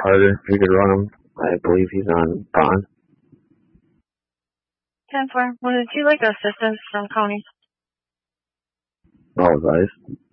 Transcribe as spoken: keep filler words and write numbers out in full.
Carter, if you could run him. I believe he's on bond. ten four. Would you like assistance from Coney? All advice.